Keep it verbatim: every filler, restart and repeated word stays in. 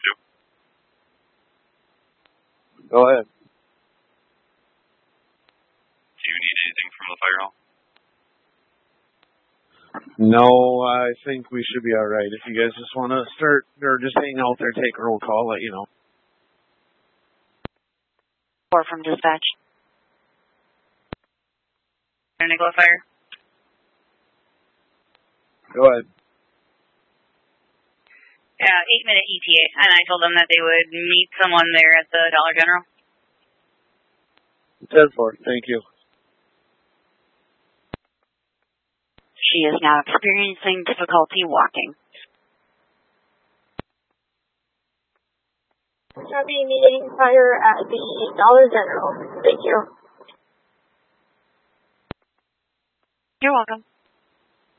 two. Go ahead. Do you need anything from the fire hall? No, I think we should be all right. If you guys just want to start or just hang out there, take a roll call, let you know. Or from dispatch. Nicola Fire. Go ahead. Yeah, eight minute E T A, and I told them that they would meet someone there at the Dollar General. ten four, thank you. She is now experiencing difficulty walking. Copy, meeting fire at the Dollar General. Thank you. You're welcome.